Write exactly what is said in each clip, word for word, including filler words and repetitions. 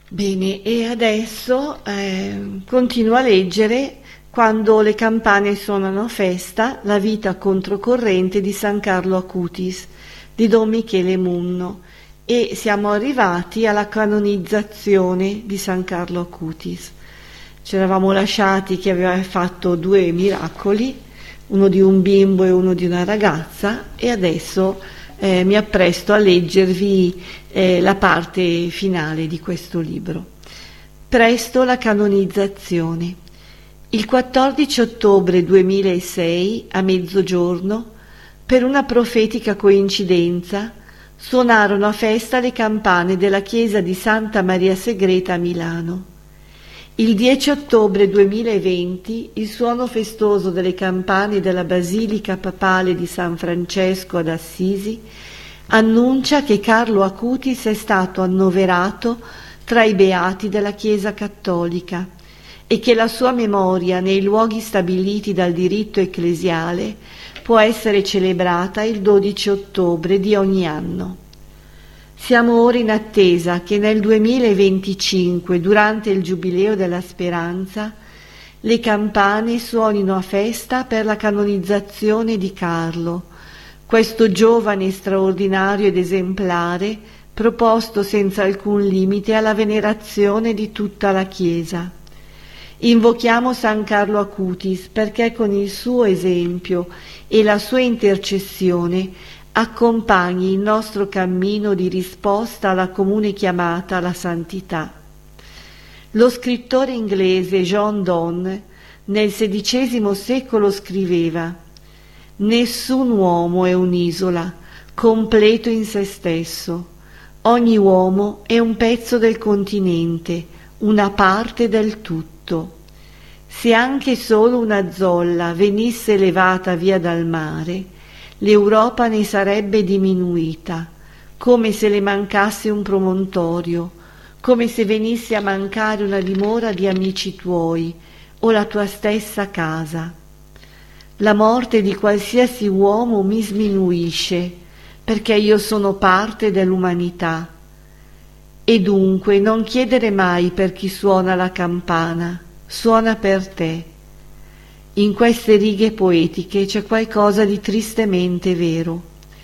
Bene, e adesso eh, continuo a leggere Quando le campane suonano festa, la vita controcorrente di San Carlo Acutis, di Don Michele Munno, e siamo arrivati alla canonizzazione di San Carlo Acutis. Ci eravamo lasciati che aveva fatto due miracoli, uno di un bimbo e uno di una ragazza, e adesso eh, mi appresto a leggervi eh, la parte finale di questo libro. Presto la canonizzazione. Il quattordici ottobre duemilasei, a mezzogiorno, per una profetica coincidenza, suonarono a festa le campane della chiesa di Santa Maria Segreta a Milano. Il dieci ottobre duemilaventi il suono festoso delle campane della Basilica Papale di San Francesco ad Assisi annuncia che Carlo Acutis è stato annoverato tra i beati della Chiesa Cattolica e che la sua memoria nei luoghi stabiliti dal diritto ecclesiale può essere celebrata il dodici ottobre di ogni anno. Siamo ora in attesa che nel duemilaventicinque, durante il Giubileo della Speranza, le campane suonino a festa per la canonizzazione di Carlo, questo giovane straordinario ed esemplare proposto senza alcun limite alla venerazione di tutta la Chiesa. Invochiamo San Carlo Acutis perché con il suo esempio e la sua intercessione accompagni il nostro cammino di risposta alla comune chiamata alla santità. Lo scrittore inglese John Donne nel sedicesimo secolo scriveva: «Nessun uomo è un'isola, completo in se stesso. Ogni uomo è un pezzo del continente, una parte del tutto. Se anche solo una zolla venisse levata via dal mare, l'Europa ne sarebbe diminuita, come se le mancasse un promontorio, come se venisse a mancare una dimora di amici tuoi o la tua stessa casa. La morte di qualsiasi uomo mi sminuisce, perché io sono parte dell'umanità. E dunque non chiedere mai per chi suona la campana, suona per te». In queste righe poetiche c'è qualcosa di tristemente vero.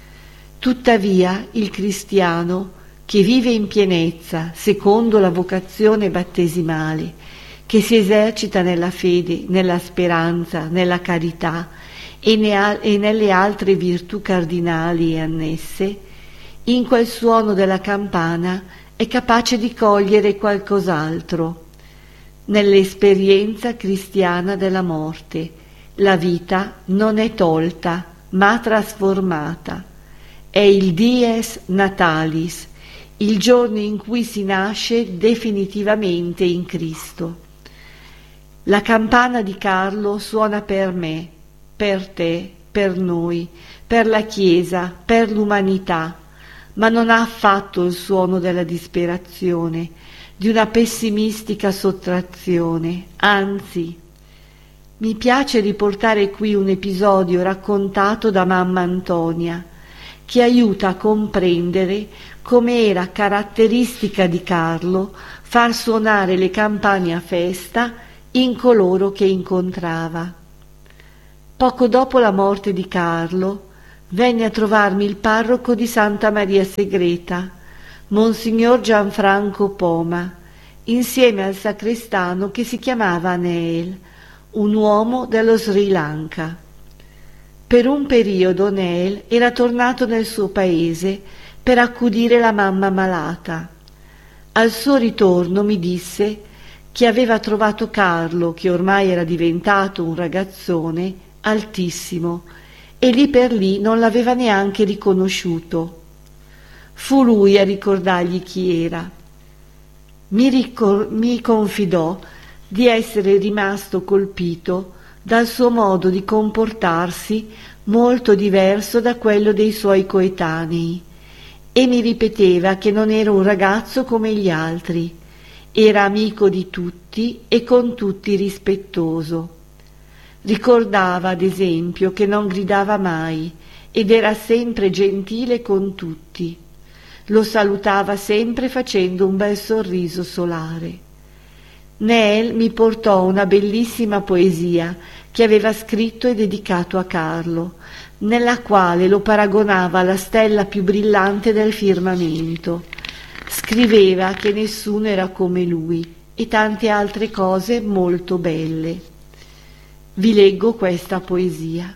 Tuttavia il cristiano che vive in pienezza, secondo la vocazione battesimale, che si esercita nella fede, nella speranza, nella carità e, ne ha, e nelle altre virtù cardinali e annesse, in quel suono della campana è capace di cogliere qualcos'altro. Nell'esperienza cristiana della morte, la vita non è tolta, ma trasformata. È il dies natalis, il giorno in cui si nasce definitivamente in Cristo. La campana di Carlo suona per me, per te, per noi, per la Chiesa, per l'umanità, ma non ha affatto il suono della disperazione, di una pessimistica sottrazione, anzi. Mi piace riportare qui un episodio raccontato da mamma Antonia, che aiuta a comprendere come era caratteristica di Carlo far suonare le campane a festa in coloro che incontrava. Poco dopo la morte di Carlo, venne a trovarmi il parroco di Santa Maria Segreta, Monsignor Gianfranco Poma, insieme al sacrestano che si chiamava Aneel, un uomo dello Sri Lanka. Per un periodo Aneel era tornato nel suo paese per accudire la mamma malata. Al suo ritorno mi disse che aveva trovato Carlo, che ormai era diventato un ragazzone, altissimo, e lì per lì non l'aveva neanche riconosciuto. Fu lui a ricordargli chi era. Mi, ricor- mi confidò di essere rimasto colpito dal suo modo di comportarsi molto diverso da quello dei suoi coetanei, e mi ripeteva che non era un ragazzo come gli altri, era amico di tutti e con tutti rispettoso. Ricordava, ad esempio, che non gridava mai ed era sempre gentile con tutti. lo salutava sempre facendo un bel sorriso solare. Neel mi portò una bellissima poesia che aveva scritto e dedicato a Carlo, nella quale lo paragonava alla stella più brillante del firmamento. Scriveva che nessuno era come lui e tante altre cose molto belle. Vi leggo questa poesia.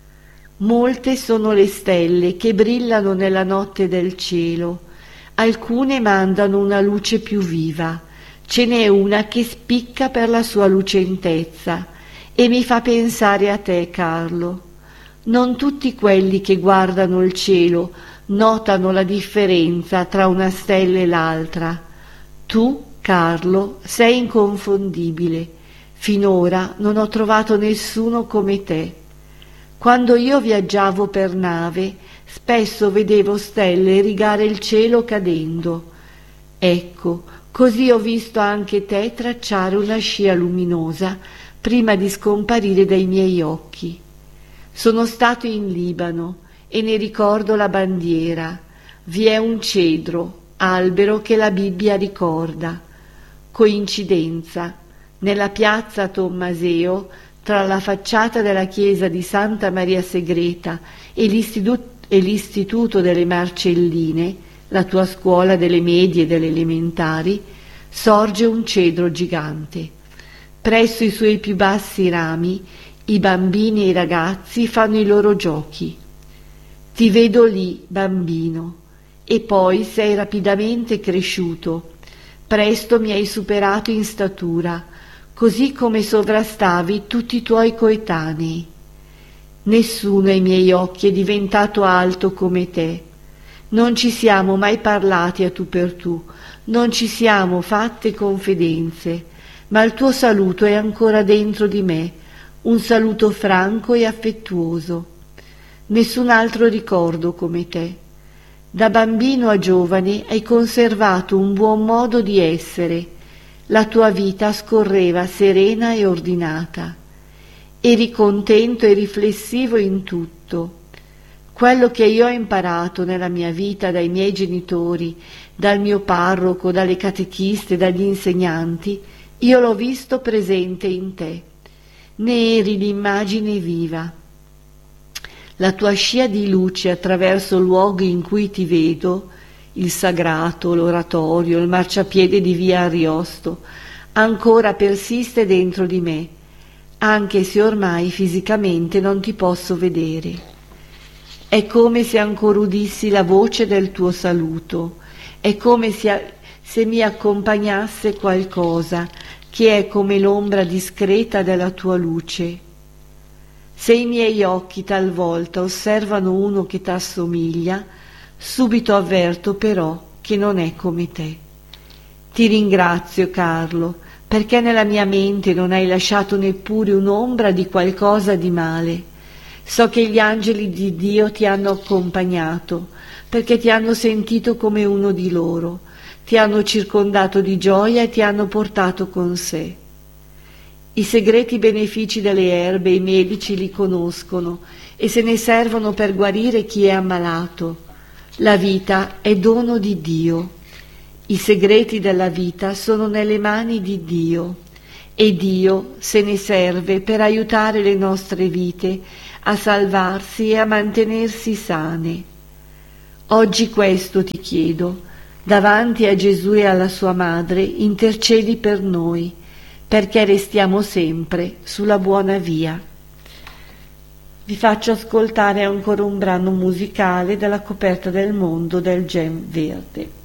Molte sono le stelle che brillano nella notte del cielo, alcune mandano una luce più viva, ce n'è una che spicca per la sua lucentezza e mi fa pensare a te, Carlo. Non tutti quelli che guardano il cielo notano la differenza tra una stella e l'altra. Tu, Carlo, sei inconfondibile. Finora non ho trovato nessuno come te. Quando io viaggiavo per nave, spesso vedevo stelle rigare il cielo cadendo. Ecco, così ho visto anche te tracciare una scia luminosa prima di scomparire dai miei occhi. Sono stato in Libano e ne ricordo la bandiera. Vi è un cedro, albero che la Bibbia ricorda. Coincidenza, nella piazza Tommaseo, tra la facciata della chiesa di Santa Maria Segreta e l'istituto, e l'istituto delle Marcelline, la tua scuola delle medie e delle elementari, sorge un cedro gigante. Presso i suoi più bassi rami i bambini e i ragazzi fanno i loro giochi. Ti vedo lì, bambino, e poi sei rapidamente cresciuto. Presto mi hai superato in statura, così come sovrastavi tutti i tuoi coetanei. Nessuno ai miei occhi è diventato alto come te. Non ci siamo mai parlati a tu per tu, non ci siamo fatte confidenze, ma il tuo saluto è ancora dentro di me, un saluto franco e affettuoso. Nessun altro ricordo come te. Da bambino a giovane hai conservato un buon modo di essere. La tua vita scorreva serena e ordinata. Eri contento e riflessivo in tutto. Quello che io ho imparato nella mia vita dai miei genitori, dal mio parroco, dalle catechiste, dagli insegnanti, io l'ho visto presente in te. Ne eri l'immagine viva. La tua scia di luce attraverso luoghi in cui ti vedo, il sagrato, l'oratorio, il marciapiede di via Ariosto, ancora persiste dentro di me, anche se ormai fisicamente non ti posso vedere. È come se ancora udissi la voce del tuo saluto, è come se, se mi accompagnasse qualcosa che è come l'ombra discreta della tua luce. Se i miei occhi talvolta osservano uno che t'assomiglia, subito avverto però che non è come te. Ti ringrazio, Carlo, perché nella mia mente non hai lasciato neppure un'ombra di qualcosa di male. So che gli angeli di Dio ti hanno accompagnato, perché ti hanno sentito come uno di loro, ti hanno circondato di gioia e ti hanno portato con sé. I segreti benefici delle erbe i medici li conoscono e se ne servono per guarire chi è ammalato. La vita è dono di Dio. I segreti della vita sono nelle mani di Dio e Dio se ne serve per aiutare le nostre vite a salvarsi e a mantenersi sane. Oggi questo ti chiedo, davanti a Gesù e alla sua madre, intercedi per noi, perché restiamo sempre sulla buona via. Vi faccio ascoltare ancora un brano musicale dalla Coperta del mondo del Gem Verde.